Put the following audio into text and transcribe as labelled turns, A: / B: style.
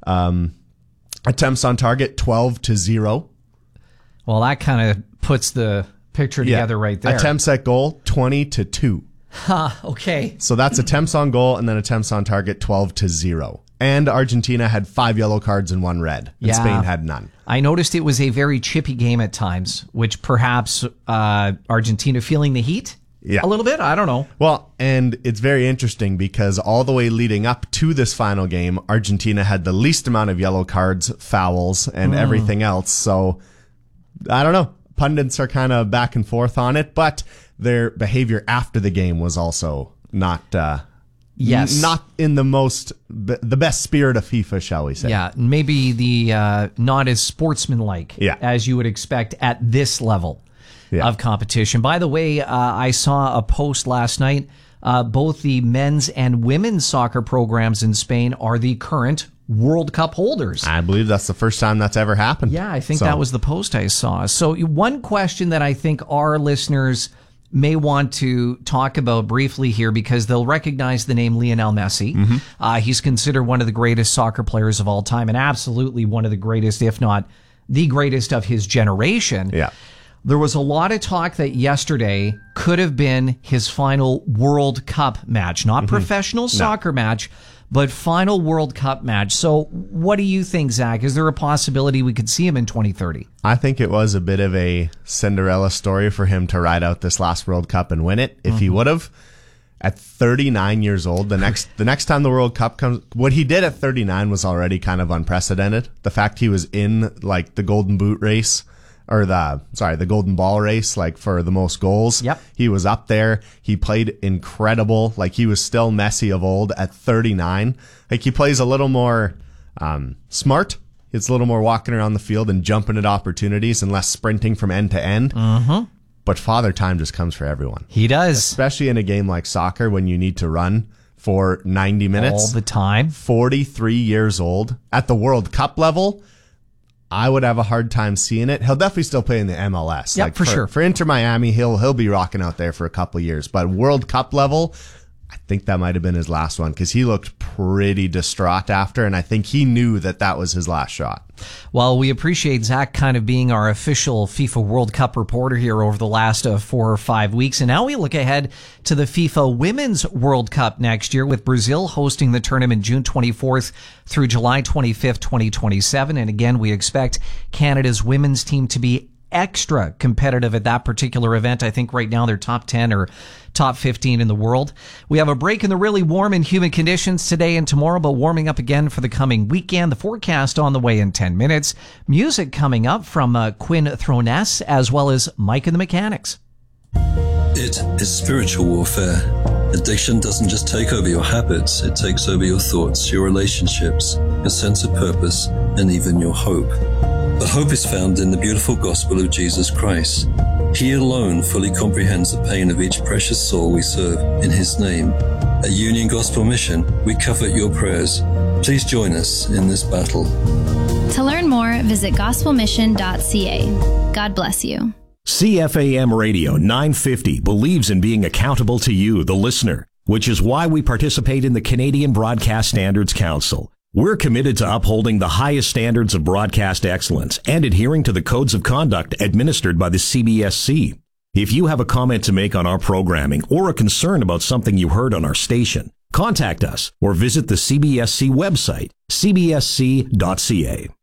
A: Attempts on target, 12-0.
B: Well, that kind of puts the picture together right there.
A: Attempts at goal, 20-2.
B: Okay.
A: So that's attempts on goal and then attempts on target, 12-0. And Argentina had 5 yellow cards and 1 red. And Spain had none.
B: I noticed it was a very chippy game at times, which perhaps Argentina feeling the heat a little bit. I don't know.
A: Well, and it's very interesting because all the way leading up to this final game, Argentina had the least amount of yellow cards, fouls, and everything else. So I don't know. Pundits are kind of back and forth on it, but their behavior after the game was also not not in the best spirit of FIFA, shall we say.
B: Yeah, maybe the not as sportsmanlike as you would expect at this level of competition. By the way, I saw a post last night. Both the men's and women's soccer programs in Spain are the current World Cup holders.
A: I believe that's the first time that's ever happened.
B: Yeah, I think that was the post I saw. So one question that I think our listeners may want to talk about briefly here, because they'll recognize the name Lionel Messi. He's considered one of the greatest soccer players of all time and absolutely one of the greatest, if not the greatest of his generation.
A: Yeah.
B: There was a lot of talk that yesterday could have been his final World Cup match, not professional soccer match, but final World Cup match. So what do you think, Zach? Is there a possibility we could see him in 2030?
A: I think it was a bit of a Cinderella story for him to ride out this last World Cup and win it. If he would have, at 39 years old, the next time the World Cup comes, what he did at 39 was already kind of unprecedented. The fact he was in like the Golden Boot race, or the Golden Ball race, like for the most goals.
B: Yep.
A: He was up there. He played incredible. Like he was still Messi of old at 39. Like he plays a little more smart. It's a little more walking around the field and jumping at opportunities and less sprinting from end to end. But father time just comes for everyone.
B: He does.
A: Especially in a game like soccer when you need to run for 90 minutes.
B: All the time.
A: 43 years old. At the World Cup level, I would have a hard time seeing it. He'll definitely still play in the MLS.
B: Yeah, for sure.
A: For Inter Miami, he'll be rocking out there for a couple of years. But World Cup level, I think that might have been his last one because he looked pretty distraught after, and I think he knew that was his last shot.
B: Well, we appreciate Zach kind of being our official FIFA World Cup reporter here over the last 4 or 5 weeks. And now we look ahead to the FIFA Women's World Cup next year, with Brazil hosting the tournament June 24th through July 25th, 2027. And again, we expect Canada's women's team to be extra competitive at that particular event. I think right now they're top 10 or top 15 in the world. We have a break in the really warm and humid conditions today and tomorrow, but warming up again for the coming weekend. The forecast on the way in 10 minutes. Music coming up from Quinn Throness, as well as Mike and the Mechanics.
C: It is spiritual warfare. Addiction doesn't just take over your habits, it takes over your thoughts, your relationships, your sense of purpose, and even your hope. But hope is found in the beautiful gospel of Jesus Christ. He alone fully comprehends the pain of each precious soul we serve in His name. At Union Gospel Mission, we covet your prayers. Please join us in this battle.
D: To learn more, visit gospelmission.ca. God bless you.
E: CFAM Radio 950 believes in being accountable to you, the listener, which is why we participate in the Canadian Broadcast Standards Council. We're committed to upholding the highest standards of broadcast excellence and adhering to the codes of conduct administered by the CBSC. If you have a comment to make on our programming or a concern about something you heard on our station, contact us or visit the CBSC website, cbsc.ca.